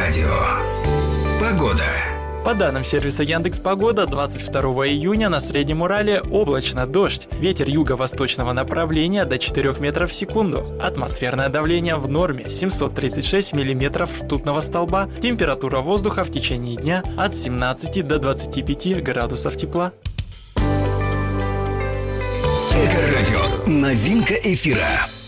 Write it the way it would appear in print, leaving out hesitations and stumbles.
Эльдорадио. Погода. По данным сервиса Яндекс.Погода, 22 июня на Среднем Урале облачно, дождь. Ветер юго-восточного направления до 4 метров в секунду. Атмосферное давление в норме 736 миллиметров ртутного столба. Температура воздуха в течение дня от 17 до 25 градусов тепла. Эльдорадио. Новинка эфира.